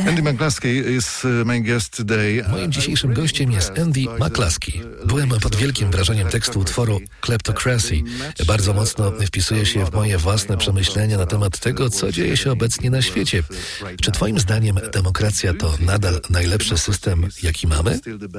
Andy McCluskey is my guest today. Moim dzisiejszym gościem jest Andy McCluskey. Byłem pod wielkim wrażeniem tekstu utworu Kleptocracy. Bardzo mocno wpisuje się w moje własne przemyślenia na temat tego, co dzieje się obecnie na świecie. Czy twoim zdaniem demokracja to nadal najlepszy system, jaki mamy?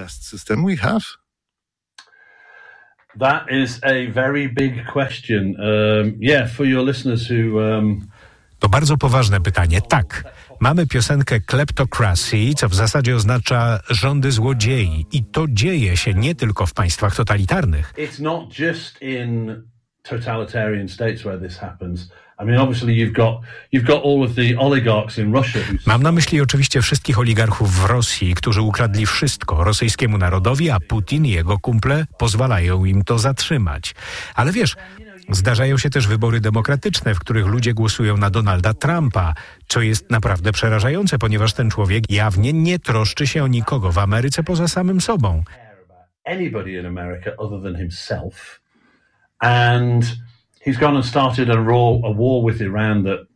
That is a very big question. For your listeners who... To bardzo poważne pytanie. Tak, mamy piosenkę Kleptocracy, co w zasadzie oznacza rządy złodziei. I to dzieje się nie tylko w państwach totalitarnych. It's not just in totalitarian states where this happens. I mean, obviously you've got all of the oligarchs in Russia. Mam na myśli oczywiście wszystkich oligarchów w Rosji, którzy ukradli wszystko rosyjskiemu narodowi, a Putin i jego kumple pozwalają im to zatrzymać. Ale wiesz, zdarzają się też wybory demokratyczne, w których ludzie głosują na Donalda Trumpa, co jest naprawdę przerażające, ponieważ ten człowiek jawnie nie troszczy się o nikogo w Ameryce poza samym sobą. Anybody in America other than himself. And he's gone and started a war with Iran that...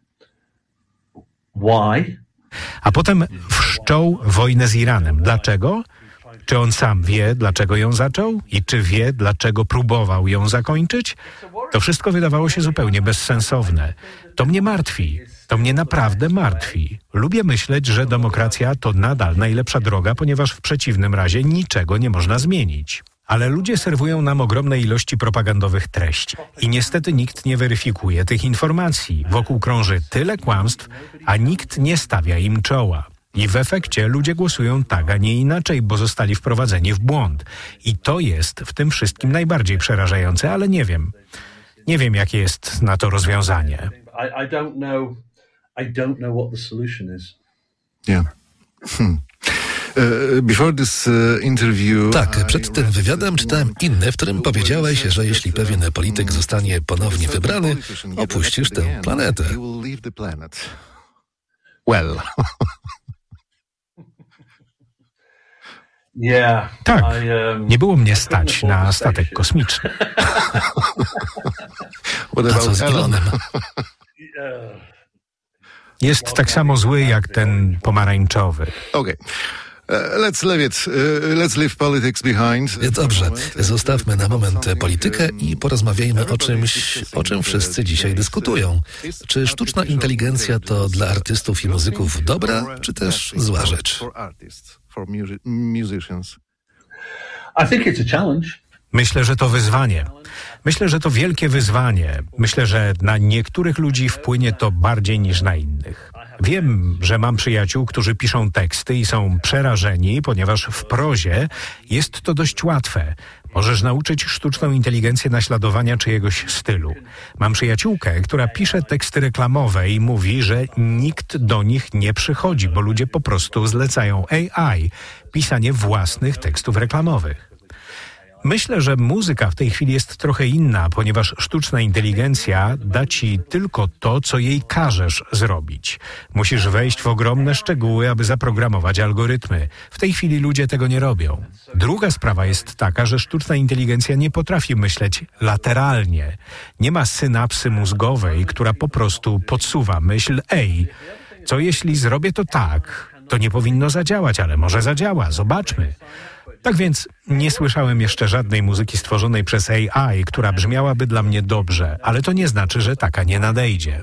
Why? A potem wszczął wojnę z Iranem. Dlaczego? Czy on sam wie, dlaczego ją zaczął? I czy wie, dlaczego próbował ją zakończyć? To wszystko wydawało się zupełnie bezsensowne. To mnie martwi. To mnie naprawdę martwi. Lubię myśleć, że demokracja to nadal najlepsza droga, ponieważ w przeciwnym razie niczego nie można zmienić. Ale ludzie serwują nam ogromne ilości propagandowych treści. I niestety nikt nie weryfikuje tych informacji. Wokół krąży tyle kłamstw, a nikt nie stawia im czoła. I w efekcie ludzie głosują tak, a nie inaczej, bo zostali wprowadzeni w błąd. I to jest w tym wszystkim najbardziej przerażające, ale nie wiem. Nie wiem, jakie jest na to rozwiązanie. I don't know what the solution is. Yeah. Before this interview, tak, przed tym wywiadem czytałem inny, w którym powiedziałeś, że jeśli pewien polityk zostanie ponownie wybrany, opuścisz tę planetę. Well. Yeah, tak, nie było mnie stać na statek kosmiczny. A co z Elonem? Jest tak samo zły jak ten pomarańczowy. Okay. Let's leave politics behind. Dobrze, zostawmy na moment politykę i porozmawiajmy o czymś, o czym wszyscy dzisiaj dyskutują. Czy sztuczna inteligencja to dla artystów i muzyków dobra, czy też zła rzecz? I think it's a challenge. Myślę, że to wyzwanie. Myślę, że to wielkie wyzwanie. Myślę, że na niektórych ludzi wpłynie to bardziej niż na innych. Wiem, że mam przyjaciół, którzy piszą teksty i są przerażeni, ponieważ w prozie jest to dość łatwe. Możesz nauczyć sztuczną inteligencję naśladowania czyjegoś stylu. Mam przyjaciółkę, która pisze teksty reklamowe i mówi, że nikt do nich nie przychodzi, bo ludzie po prostu zlecają AI pisanie własnych tekstów reklamowych. Myślę, że muzyka w tej chwili jest trochę inna, ponieważ sztuczna inteligencja da ci tylko to, co jej każesz zrobić. Musisz wejść w ogromne szczegóły, aby zaprogramować algorytmy. W tej chwili ludzie tego nie robią. Druga sprawa jest taka, że sztuczna inteligencja nie potrafi myśleć lateralnie. Nie ma synapsy mózgowej, która po prostu podsuwa myśl: ej, co jeśli zrobię to tak? To nie powinno zadziałać, ale może zadziała. Zobaczmy. Tak więc nie słyszałem jeszcze żadnej muzyki stworzonej przez AI, która brzmiałaby dla mnie dobrze, ale to nie znaczy, że taka nie nadejdzie.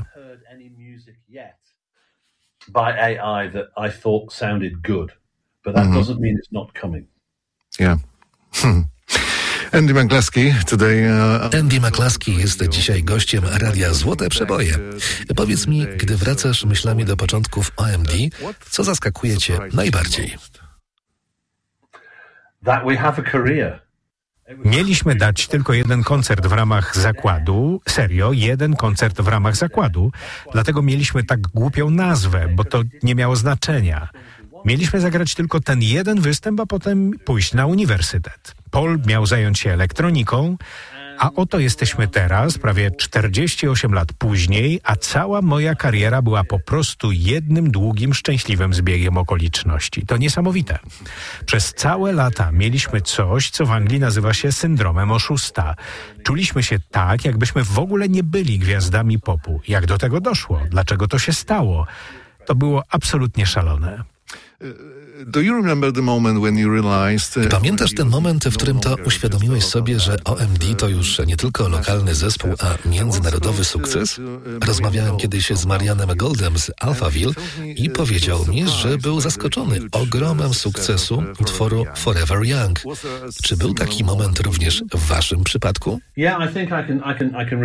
By AI that I thought sounded good, but that doesn't mean it's not coming. Yeah. Andy McCluskey today. Andy McCluskey jest dzisiaj gościem Radia Złote Przeboje. Powiedz mi, gdy wracasz myślami do początków OMD, co zaskakuje cię najbardziej? That we have a career. Mieliśmy dać tylko jeden koncert w ramach zakładu, serio, jeden koncert w ramach zakładu, dlatego mieliśmy tak głupią nazwę, bo to nie miało znaczenia. Mieliśmy zagrać tylko ten jeden występ, a potem pójść na uniwersytet. Paul miał zająć się elektroniką, a oto jesteśmy teraz, prawie 48 lat później, a cała moja kariera była po prostu jednym długim, szczęśliwym zbiegiem okoliczności. To niesamowite. Przez całe lata mieliśmy coś, co w Anglii nazywa się syndromem oszusta. Czuliśmy się tak, jakbyśmy w ogóle nie byli gwiazdami popu. Jak do tego doszło? Dlaczego to się stało? To było absolutnie szalone. Do you remember the moment when you realized, Pamiętasz ten moment, w którym to uświadomiłeś sobie, że OMD to już nie tylko lokalny zespół, a międzynarodowy sukces? Rozmawiałem kiedyś z Marianem Goldem z Alphaville i powiedział mi, że był zaskoczony ogromem sukcesu utworu Forever Young. Czy był taki moment również w waszym przypadku? Yeah, I think I can